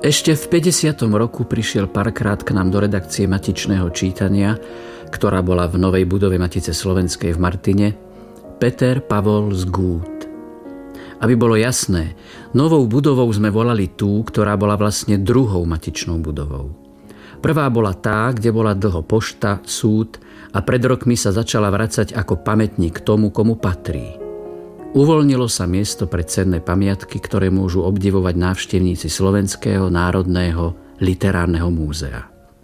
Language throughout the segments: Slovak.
Ešte v 50. roku prišiel párkrát k nám do redakcie Matičného čítania, ktorá bola v novej budove Matice slovenskej v Martine, Peter Pavol z Gút. Aby bolo jasné, novou budovou sme volali tú, ktorá bola vlastne druhou Matičnou budovou. Prvá bola tá, kde bola dlho pošta, súd a pred rokmi sa začala vracať ako pamätník tomu, komu patrí. Uvoľnilo sa miesto pre cenné pamiatky, ktoré môžu obdivovať návštevníci Slovenského národného literárneho múzea.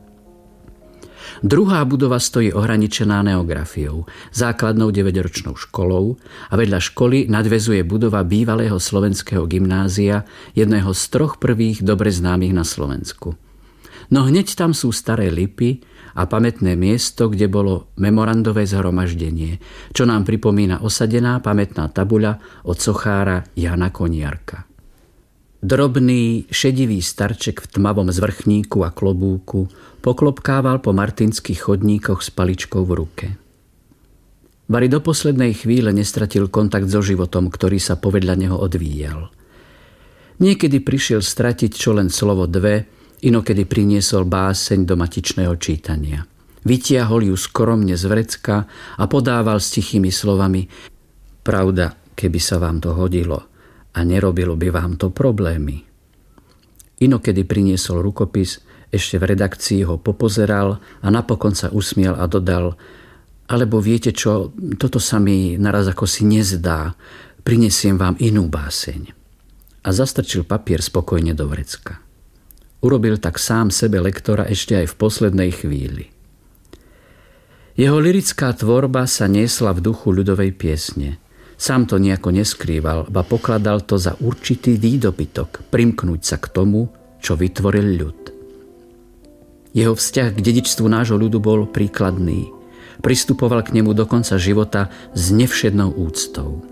Druhá budova stojí ohraničená neografiou, základnou 9-ročnou školou a vedľa školy nadväzuje budova bývalého slovenského gymnázia, jedného z 3 prvých dobre známych na Slovensku. No hneď tam sú staré lipy a pamätné miesto, kde bolo memorandové zhromaždenie, čo nám pripomína osadená pamätná tabuľa od sochára Jana Koniarka. Drobný, šedivý starček v tmavom zvrchníku a klobúku poklopkával po martinských chodníkoch s paličkou v ruke. Vari do poslednej chvíle nestratil kontakt so životom, ktorý sa povedľa neho odvíjal. Niekedy prišiel stratiť čo len slovo dve, inokedy priniesol báseň do Matičného čítania. Vytiahol ju skromne z vrecka a podával s tichými slovami: pravda, keby sa vám to hodilo a nerobilo by vám to problémy. Inokedy priniesol rukopis, ešte v redakcii ho popozeral a napokon sa usmial a dodal: alebo viete čo, toto sa mi naraz ako si nezdá, prinesiem vám inú báseň. A zastrčil papier spokojne do vrecka. Urobil tak sám sebe lektora ešte aj v poslednej chvíli. Jeho lyrická tvorba sa niesla v duchu ľudovej piesne. Sám to nejako neskrýval, ba pokladal to za určitý výdobytok, primknúť sa k tomu, čo vytvoril ľud. Jeho vzťah k dedičstvu nášho ľudu bol príkladný. Pristupoval k nemu do konca života s nevšednou úctou.